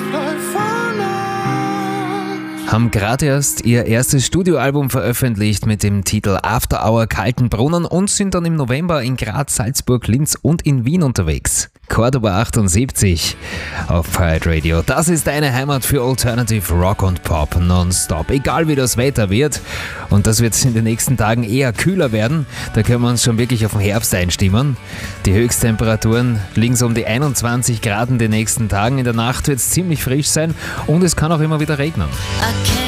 Haben gerade erst ihr erstes Studioalbum veröffentlicht mit dem Titel After Hour Kaltenbrunnen und sind dann im November in Graz, Salzburg, Linz und in Wien unterwegs. Cordoba 78 auf Pirate Radio. Das ist deine Heimat für Alternative Rock und Pop nonstop. Egal wie das Wetter wird. Und das wird in den nächsten Tagen eher kühler werden. Da können wir uns schon wirklich auf den Herbst einstimmen. Die Höchsttemperaturen liegen so um die 21 Grad in den nächsten Tagen. In der Nacht wird es ziemlich frisch sein und es kann auch immer wieder regnen.